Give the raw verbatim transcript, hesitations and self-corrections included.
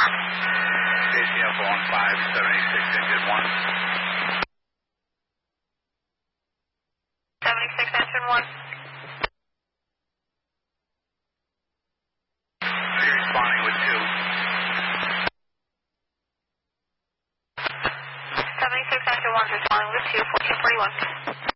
J C F one five seventy-six, engine one. seventy-six, engine one. You're responding with two. seventy-six, engine one, responding with two, fourteen forty-one.